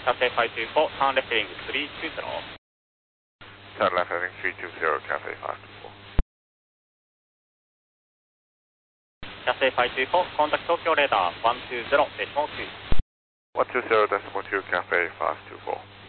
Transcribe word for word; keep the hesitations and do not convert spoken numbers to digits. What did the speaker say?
Cafe five two four, turn left heading three two zero. Turn left heading three two zero, Cafe five two four. Cafe five two four, contact Tokyo radar one two zero decimal two. one two zero decimal two, Cafe five two four.